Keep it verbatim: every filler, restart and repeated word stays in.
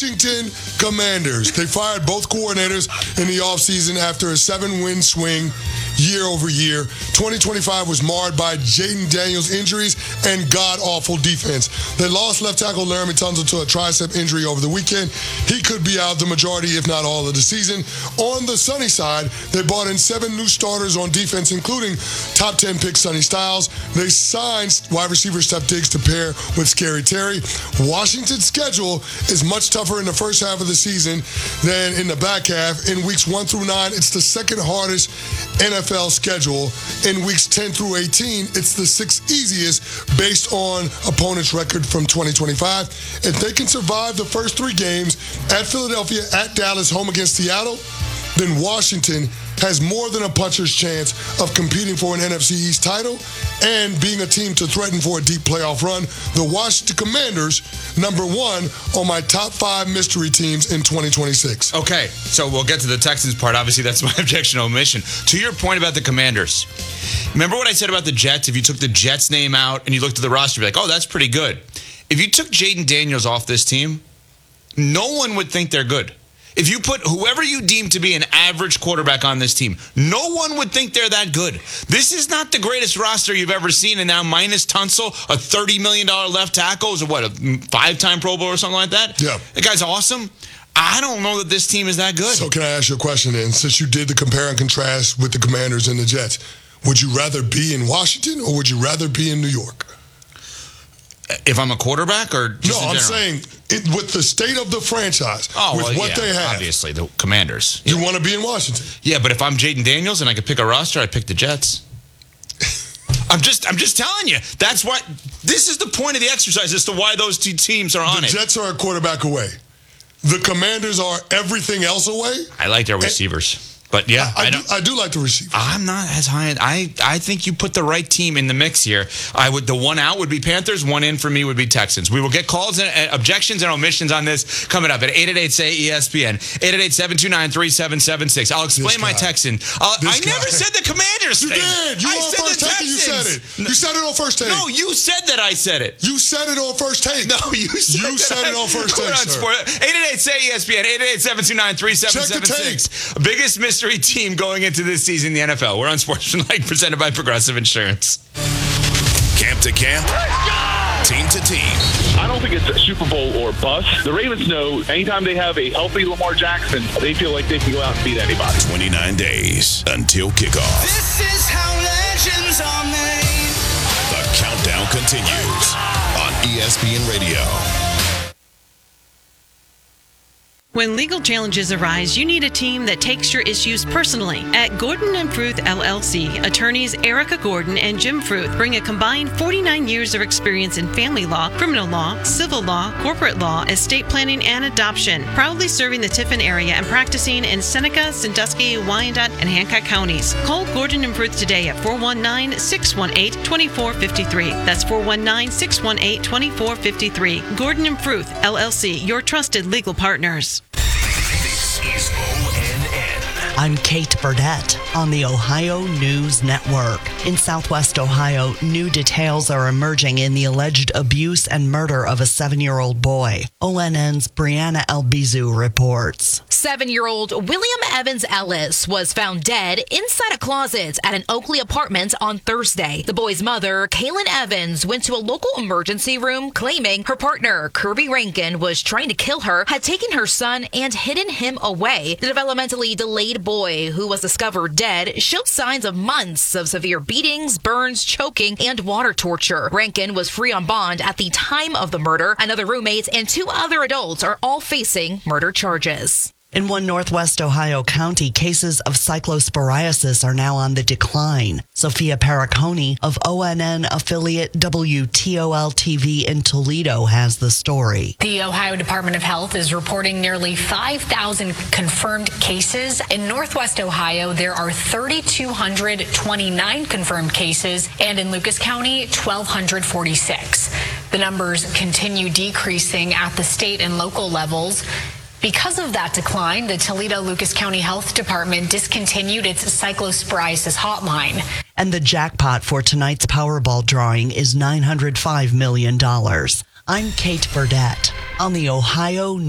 Washington Commanders. They fired both coordinators in the offseason after a seven-win swing year over year. twenty twenty-five was marred by Jayden Daniels injuries and god-awful defense. They lost left tackle Laramie Tunsil to a tricep injury over the weekend. He could be out the majority, if not all, of the season. On the sunny side, they brought in seven new starters on defense, including top ten pick Sonny Styles. They signed wide receiver Steph Diggs to pair with Scary Terry. Washington's schedule is much tougher in the first half of the season than in the back half. In weeks one through nine, it's the second hardest N F L schedule. In weeks ten through eighteen, it's the sixth easiest based on opponent's record from twenty twenty-five. If they can survive the first three games at Philadelphia, at Dallas, home against Seattle, then Washington has more than a puncher's chance of competing for an N F C East title and being a team to threaten for a deep playoff run. The Washington Commanders, number one on my top five mystery teams in twenty twenty-six. Okay, so we'll get to the Texans part. Obviously, that's my objection to omission. To your point about the Commanders, remember what I said about the Jets? If you took the Jets name out and you looked at the roster, you'd be like, oh, that's pretty good. If you took Jayden Daniels off this team, no one would think they're good. If you put whoever you deem to be an average quarterback on this team, no one would think they're that good. This is not the greatest roster you've ever seen, and now minus Tunsil, a thirty million dollars left tackle, is a, what, a five-time Pro Bowl or something like that? Yeah. The guy's awesome. I don't know that this team is that good. So can I ask you a question then? Since you did the compare and contrast with the Commanders and the Jets, would you rather be in Washington or would you rather be in New York? If I'm a quarterback or just No, in I'm general? saying it, with the state of the franchise, Oh, with well, what yeah, they have, obviously, the Commanders. you want to be in Washington. Yeah, but if I'm Jayden Daniels and I could pick a roster, I'd pick the Jets. I'm just I'm just telling you. That's why this is the point of the exercise as to why those two teams are on The it. Jets are a quarterback away. The Commanders are everything else away. I like their receivers. But yeah, I, I, I, do, don't, I do like the receivers. I'm not as high. I I think you put the right team in the mix here. I would the one out would be Panthers. One in for me would be Texans. We will get calls and uh, objections and omissions on this coming up at eight eight eight say E S P N eight eight eight, seven two nine, three seven seven six. I'll explain my Texan. Uh, I guy. never said the Commanders You thing. did. You I on said first the take. You said it. Texans. You said it on first take. No, you said that I said it. You said it on first take. No, you said, You that said I, it on first take, sir. eight eight eight say E S P N eight eight eight, seven two nine, three seven seven six. Biggest mystery team going into this season in the N F L. We're on Sportsmanlike, presented by Progressive Insurance. Camp to camp, team to team. I don't think it's a Super Bowl or bust. The Ravens know anytime they have a healthy Lamar Jackson, they feel like they can go out and beat anybody. twenty-nine days until kickoff. This is how legends are made. The countdown continues on E S P N Radio. When legal challenges arise, you need a team that takes your issues personally. At Gordon and Fruth L L C, attorneys Erica Gordon and Jim Fruth bring a combined forty-nine years of experience in family law, criminal law, civil law, corporate law, estate planning, and adoption. Proudly serving the Tiffin area and practicing in Seneca, Sandusky, Wyandotte, and Hancock counties. Call Gordon and Fruth today at four one nine, six one eight, two four five three. That's four one nine, six one eight, two four five three. Gordon and Fruth L L C, your trusted legal partners. This is O N N. I'm Kate Burdett on the Ohio News Network. In Southwest Ohio, new details are emerging in the alleged abuse and murder of a seven-year-old boy. O N N's Brianna Albizu reports. Seven-year-old William Evans Ellis was found dead inside a closet at an Oakley apartment on Thursday. The boy's mother, Kaylin Evans, went to a local emergency room claiming her partner, Kirby Rankin, was trying to kill her, had taken her son, and hidden him away. The developmentally delayed boy, who was discovered dead, showed signs of months of severe beatings, burns, choking, and water torture. Rankin was free on bond at the time of the murder. Another roommate and two other adults are all facing murder charges. In one Northwest Ohio county, cases of cyclosporiasis are now on the decline. Sophia Paraconi of O N N affiliate W T O L T V in Toledo has the story. The Ohio Department of Health is reporting nearly five thousand confirmed cases. In Northwest Ohio, there are three thousand two hundred twenty-nine confirmed cases, and in Lucas County, one thousand two hundred forty-six. The numbers continue decreasing at the state and local levels. Because of that decline, the Toledo-Lucas County Health Department discontinued its cyclosporiasis hotline. And the jackpot for tonight's Powerball drawing is nine hundred five million dollars. I'm Kate Burdett on the Ohio